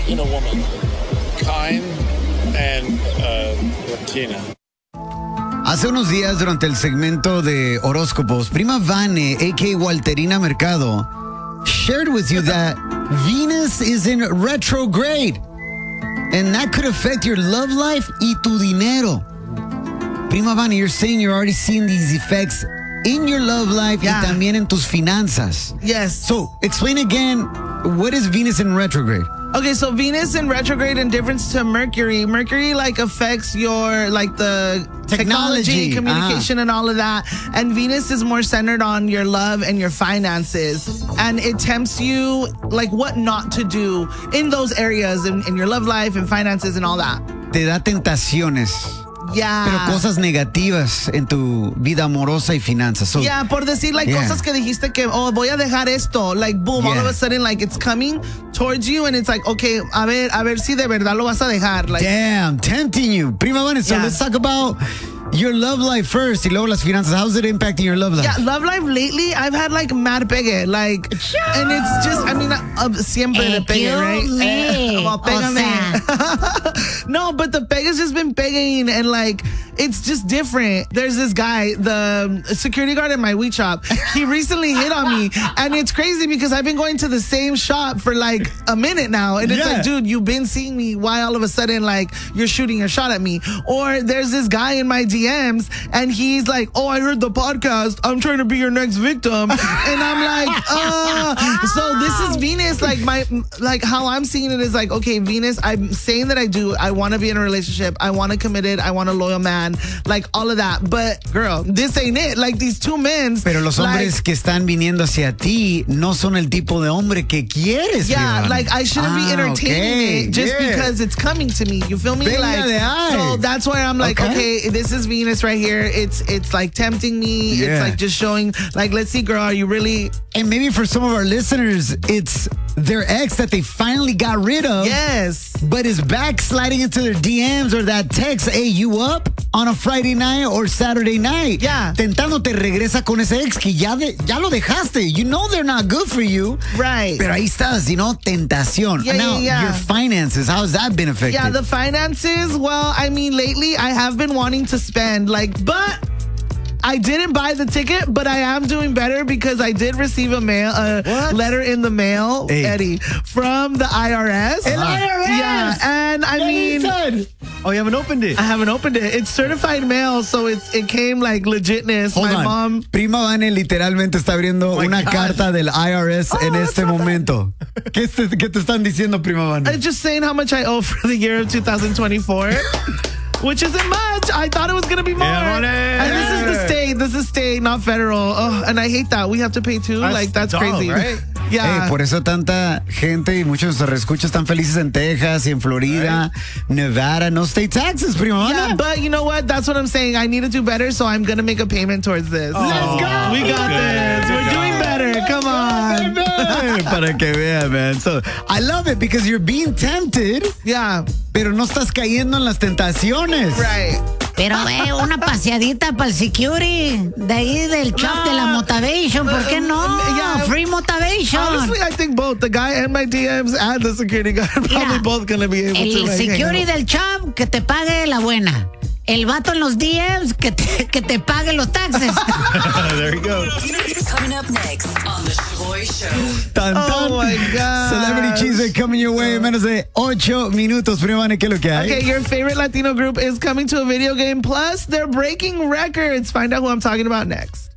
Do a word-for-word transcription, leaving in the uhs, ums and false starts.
in a woman. Kind and uh, Latina. Hace unos días, durante el segmento de horóscopos, Prima Vane, a k a. Walterina Mercado, shared with you that Venus is in retrograde. And that could affect your love life y tu dinero. Prima Vane, you're saying you're already seeing these effects in your love life Yeah. y también en tus finanzas. Yes. So, explain again, what is Venus in retrograde? Okay, so Venus in retrograde in difference to Mercury. Mercury like affects your like the Technology. technology, communication, and all of that. And Venus is more centered on your love and your finances. And it tempts you like what not to do in those areas in, in your love life and finances and all that. Te da tentaciones, Yeah. pero cosas negativas en tu vida amorosa y finanzas. So, Yeah, por decir like Yeah. cosas que dijiste que oh voy a dejar esto, like boom, all Yeah. of a sudden like it's coming towards you and it's like okay, a ver, a ver si de verdad lo vas a dejar. Like damn, tempting you. Prima Vane, so Yeah. let's talk about your love life first y luego las finanzas. How's it impacting your love life? yeah, love life lately I've had like mad pegue, like and it's just I mean uh, siempre de pegue, right? me. well, pégame. No, but the pegue's just been pegging and like it's just different. There's this guy, the security guard at my weed shop. He recently hit on me, and it's crazy because I've been going to the same shop for like a minute now, and it's Yeah. like, dude, you've been seeing me. Why all of a sudden like you're shooting a shot at me? Or there's this guy in my D Ms, and he's like, oh, I heard the podcast. I'm trying to be your next victim, and I'm like, uh. So this is Venus. Like my like how I'm seeing it is like, okay, Venus. I'm saying that I do. I want to be in a relationship. I want a committed. I want a loyal man. Like all of that. But girl, this ain't it. Like these two men. Pero los hombres like, que están viniendo hacia ti no son el tipo de hombre que quieres. yeah, Prima Vane. like I shouldn't Ah, be entertaining okay. it just Yeah. because it's coming to me. You feel me? Venga like de ahí. so that's why I'm like, Okay. okay, this is Venus right here. It's it's like tempting me. Yeah. It's like just showing like, let's see, girl, are you really And maybe for some of our listeners, it's their ex that they finally got rid of. yes. But is backsliding into their D Ms or that text, hey, you up on a Friday night or Saturday night? Yeah. Tentándote regresa con ese ex que ya, de, ya lo dejaste. You know they're not good for you. Right. Pero ahí estás, you know, tentación. Yeah, now, yeah, yeah. your finances, how has that been affected? Yeah, the finances. Well, I mean, lately I have been wanting to spend, like, but I didn't buy the ticket, but I am doing better because I did receive a mail, a What? letter in the mail, Hey. Eddie, from the I R S. El I R S? Yeah, and I mean, Oh, you haven't opened it? I haven't opened it. It's certified mail, so it's it came like legitness. Hold My on. mom. Prima Vane literalmente está abriendo my una God. carta del I R S en Oh, este that's not momento. ¿Qué te, ¿Qué te están diciendo, Prima Vane? I'm just saying how much I owe for the year of two thousand twenty-four. Which isn't much. I thought it was gonna be more. Yeah, money. And this is the state. This is state, not federal. Oh, and I hate that. We have to pay too. That's like that's dumb, crazy. right? Yeah. Hey, por eso tanta gente y muchos de nuestros escuchas están felices en Texas y en Florida, Nevada, no state taxes, Prima Vane. Yeah, but you know what? That's what I'm saying. I need to do better, so I'm gonna make a payment towards this. Let's go. We got this. We're doing better. Come on. Para que vean, man. So, I love it because you're being tempted, Yeah. pero no estás cayendo en las tentaciones. Right. Pero eh, una paseadita para el security de ahí del shop de la Motivation, ¿por qué no? Yeah. Free Motivation. Honestly, I think both the guy and my D Ms and the security guard are probably Mira, both gonna be able to El like, hang security out. del shop que te pague la buena. El vato en los D Ms que te, que te pague los taxes. There you go. Coming up next on The Shaboy Show. Tan, tan. Oh my God. Celebrity Cheese coming your way en menos de ocho minutos. Prima Vane, ¿qué es lo que hay? Okay, your favorite Latino group is coming to a video game. Plus, they're breaking records. Find out who I'm talking about next.